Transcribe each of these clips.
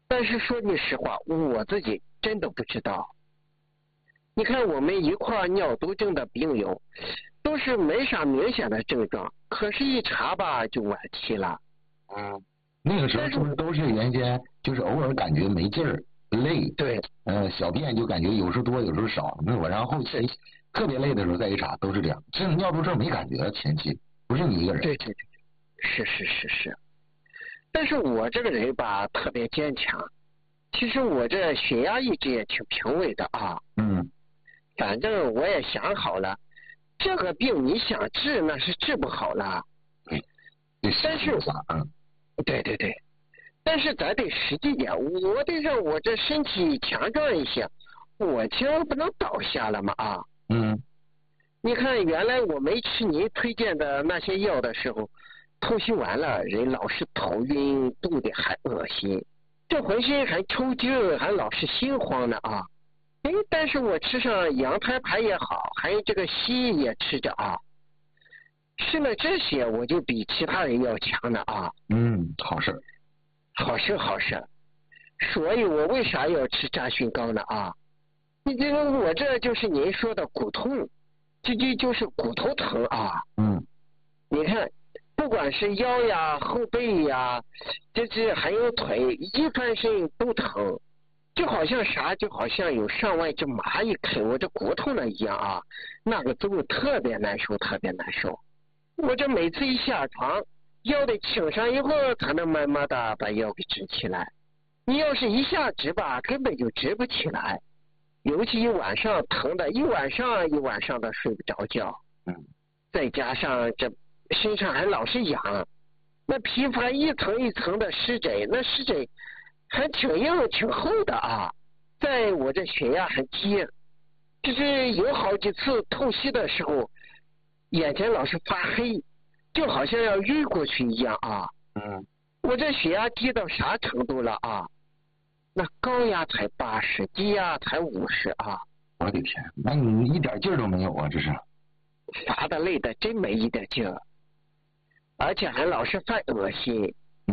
但是说句实话，我自己真的不知道。你看我们一块尿毒症的病友，都是没啥明显的症状，可是一查吧就晚期了。 那个时候是不是都是原先就是偶尔感觉没劲儿、累？ 对， 小便就感觉有时候多有时候少，那我然后后期特别累的时候再一查都是这样。这尿毒症没感觉，前期不是你一个人。 对，是。但是我这个人吧特别坚强，其实我这血压一直也挺平稳的啊。反正我也想好了，这个病你想治那是治不好了。但是对，但是咱得实际点，我得让我这身体强壮一些，我千万不能倒下了嘛啊。你看原来我没吃您推荐的那些药的时候，透析完了人老是头晕肚子还恶心，这浑身还抽筋还老是心慌的啊。但是我吃上羊胎盘也好，还有这个西医也吃着啊，吃了这些我就比其他人要强了啊。好事。所以我为啥要吃扎熏膏呢啊？你这个我这就是您说的骨痛，这就是骨头疼啊。你看不管是腰呀后背呀，这还有腿，一翻身都疼，就好像有上万只蚂蚁啃我这骨头了一样啊，那个都特别难受。我这每次一下床，腰得挺上以后才能慢慢的把腰给直起来。你要是一下直吧，根本就直不起来，尤其一晚上疼的一晚上的睡不着觉。再加上这身上还老是痒，那皮肤还一层一层的湿疹，那湿疹还挺硬挺厚的啊。在我这血压还低，就是有好几次透析的时候，眼前老是发黑，就好像要晕过去一样啊。我这血压低到啥程度了啊？那高压才80，低压才50啊！ 我的天，那你一点劲儿都没有啊！这是乏的累的真没一点劲儿，而且还老是犯恶心。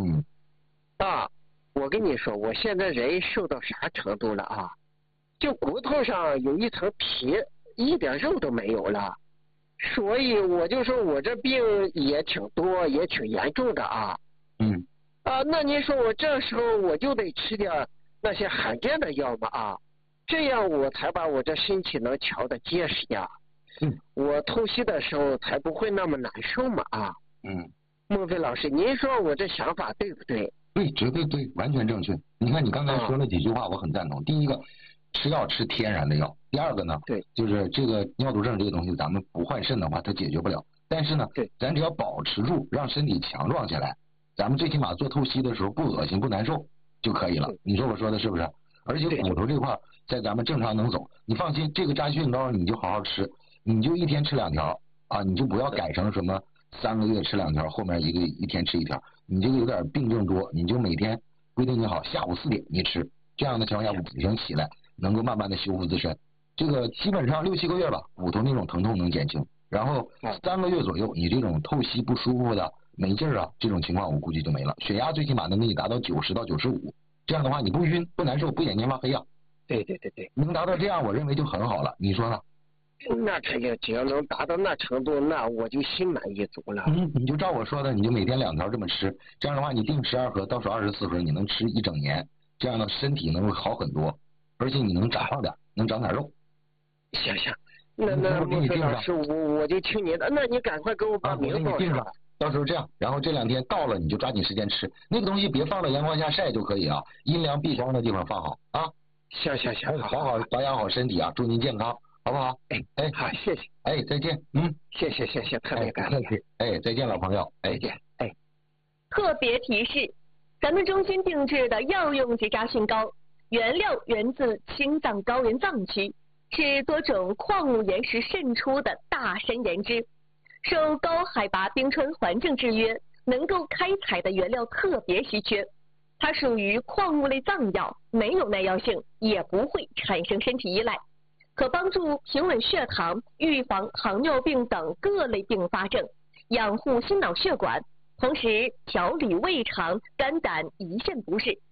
我跟你说，我现在人瘦到啥程度了啊？就骨头上有一层皮，一点肉都没有了。所以我就说我这病也挺多，也挺严重的啊。那您说我这时候我就得吃点那些罕见的药嘛啊，这样我才把我这身体能调得结实呀。我透析的时候才不会那么难受嘛啊。孟非老师，您说我这想法对不对？ 对，绝对对，完全正确。你看你刚才说了几句话，我很赞同。第一个，吃药吃天然的药；第二个呢，就是这个尿毒症这个东西，咱们不换肾的话，它解决不了。但是呢，咱只要保持住，让身体强壮起来，咱们最起码做透析的时候不恶心不难受就可以了。你说我说的是不是？而且骨头这块在咱们正常能走，你放心，这个扎熏膏你就好好吃，你就一天吃2条啊，你就不要改成什么3个月吃2条，后面一天吃1条。你这个有点病症多，你就每天规定你好下午4点你吃，这样的情况下补行起来，能够慢慢的修复自身。这个基本上6、7个月吧，骨头那种疼痛能减轻，然后3个月左右，你这种透析不舒服的没劲儿啊，这种情况我估计就没了。血压最起码能给你达到90到95，这样的话你不晕不难受不眼睛发黑啊。 对， 能达到这样，我认为就很好了，你说呢？ 那肯定，只要能达到那程度，那我就心满意足了。 你就照我说的，你就每天2条这么吃，这样的话你定12盒，到手24盒，你能吃1整年，这样的身体能够好很多，而且你能长胖点，能长点肉。 行，那孟非老师，我就听您的，那你赶快给我把名报上。 到时候这样，然后这2天到了你就抓紧时间吃，那个东西别放到阳光下晒就可以啊，阴凉避光的地方放好啊。 行， 好保养好身体啊，祝您健康。好不好？ 好，谢谢。 再见。 谢谢，特别感谢。 再见，老朋友。 再见。 特别提示：咱们中心定制的药用级扎熏膏，原料源自青藏高原藏区，是多种矿物岩石渗出的大山岩脂，受高海拔冰川环境制约，能够开采的原料特别稀缺。它属于矿物类藏药，没有耐药性，也不会产生身体依赖。可帮助平稳血糖，预防糖尿病等各类并发症，养护心脑血管，同时调理胃肠、肝胆、胰腺不适。